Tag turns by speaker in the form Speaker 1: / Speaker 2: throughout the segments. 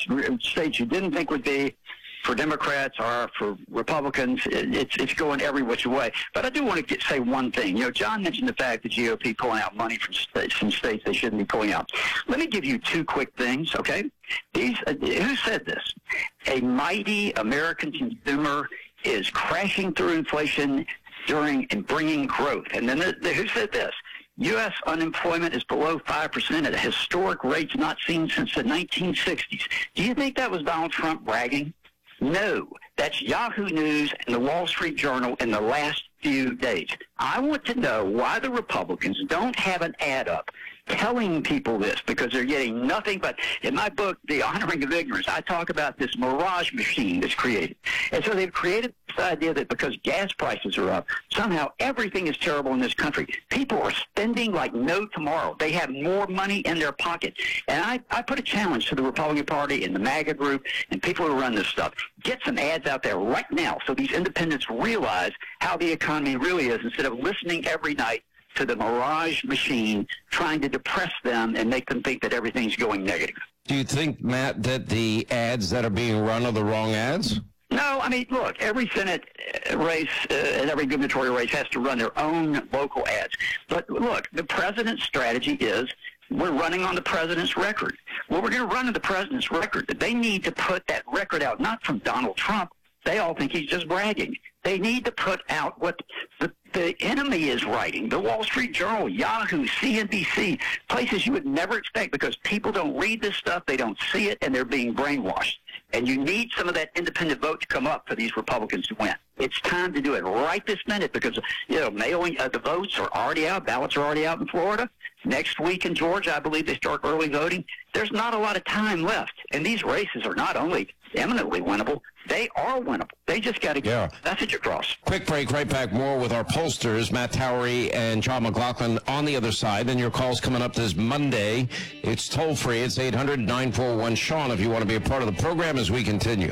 Speaker 1: states you didn't think would be for Democrats or for Republicans. It's going every which way. But I do want to say one thing. John mentioned the fact that GOP pulling out money from states they shouldn't be pulling out. Let me give you two quick things, okay? Who said this? A mighty American consumer is crashing through inflation and bringing growth. And then who said this? U.S. unemployment is below 5% at a historic rates not seen since the 1960s. Do you think that was Donald Trump bragging? No, that's Yahoo News and the Wall Street Journal in the last few days. I want to know why the Republicans don't have an ad up telling people this, because they're getting nothing but, in my book, The Honoring of Ignorance, I talk about this mirage machine that's created. And so they've created this idea that because gas prices are up, somehow everything is terrible in this country. People are spending like no tomorrow. They have more money in their pocket. And I put a challenge to the Republican Party and the MAGA group and people who run this stuff. Get some ads out there right now so these independents realize how the economy really is, instead of listening every night to the mirage machine trying to depress them and make them think that everything's going negative.
Speaker 2: Do you think, Matt, that the ads that are being run are the wrong ads?
Speaker 1: No, I mean, look, every Senate race and every gubernatorial race has to run their own local ads. But look, the president's strategy is we're running on the president's record. Well, we're going to run on the president's record. They need to put that record out, not from Donald Trump. They all think he's just bragging. They need to put out what the enemy is writing. The Wall Street Journal, Yahoo, CNBC, places you would never expect, because people don't read this stuff, they don't see it, and they're being brainwashed. And you need some of that independent vote to come up for these Republicans to win. It's time to do it right this minute, because, mailing the votes are already out. Ballots are already out in Florida. Next week in Georgia, I believe they start early voting. There's not a lot of time left. And these races are not only eminently winnable, they are winnable. They just got to get the message across.
Speaker 2: Quick break, right back. More with our pollsters, Matt Towery and John McLaughlin on the other side. Then your call's coming up this Monday. It's toll-free. It's 800-941-SEAN if you want to be a part of the program as we continue.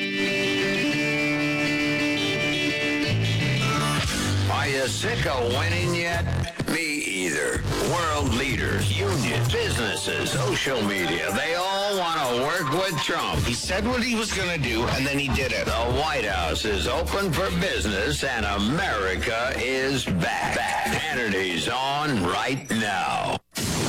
Speaker 3: Are you sick of winning yet? Me either. World leaders, unions, businesses, social media, they all want to work with Trump.
Speaker 4: He said what he was going to do, and then he did it.
Speaker 3: The White House is open for business, and America is back. Hannity's on right now.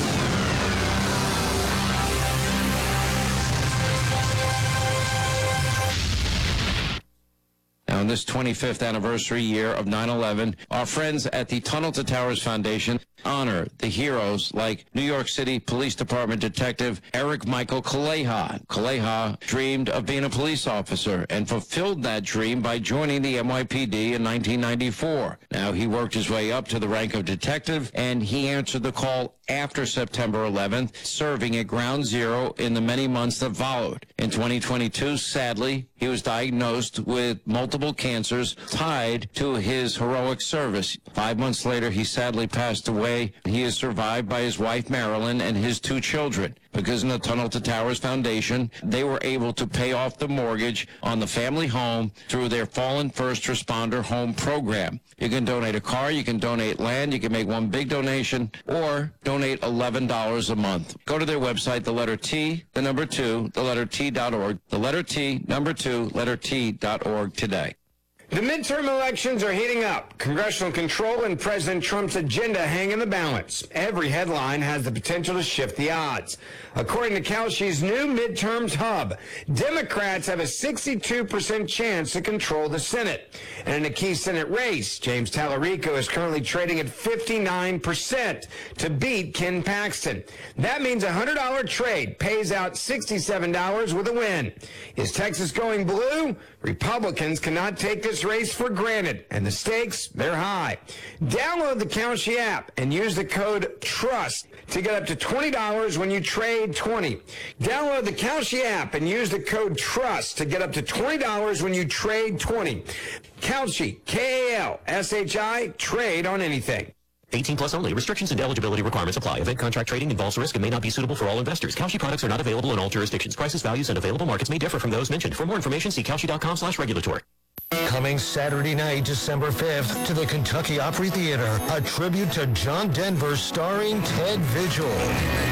Speaker 2: On this 25th anniversary year of 9/11, our friends at the Tunnel to Towers Foundation honor the heroes like New York City Police Department Detective Eric Michael Kaleha. Kaleha dreamed of being a police officer and fulfilled that dream by joining the NYPD in 1994. Now, he worked his way up to the rank of detective, and he answered the call after September 11th, serving at Ground Zero in the many months that followed. In 2022, sadly, he was diagnosed with multiple cancers tied to his heroic service. 5 months later, he sadly passed away. He is survived by his wife, Marilyn, and his 2 children. Because in the Tunnel to Towers Foundation, they were able to pay off the mortgage on the family home through their Fallen First Responder Home Program. You can donate a car, you can donate land, you can make one big donation, or donate $11 a month. Go to their website, the letter T, the number 2, the letter T.org, the letter T, number 2, letter T.org today.
Speaker 5: The midterm elections are heating up. Congressional control and President Trump's agenda hang in the balance. Every headline has the potential to shift the odds. According to Kalshi's new midterms hub, Democrats have a 62% chance to control the Senate. And in a key Senate race, James Tallarico is currently trading at 59% to beat Ken Paxton. That means a $100 trade pays out $67 with a win. Is Texas going blue? Republicans cannot take this race for granted, and the stakes, they're high. Download the Kalshi app and use the code TRUST to get up to $20 when you trade 20. Download the Kalshi app and use the code TRUST to get up to $20 when you trade 20. Kalshi, K-A-L-S-H-I, trade on anything.
Speaker 6: 18 plus only. Restrictions and eligibility requirements apply. Event contract trading involves risk and may not be suitable for all investors. Kalshi products are not available in all jurisdictions. Prices, values, and available markets may differ from those mentioned. For more information, see Kalshi.com/regulatory.
Speaker 7: Coming Saturday night, December 5th, to the Kentucky Opry Theater, a tribute to John Denver starring Ted Vigil.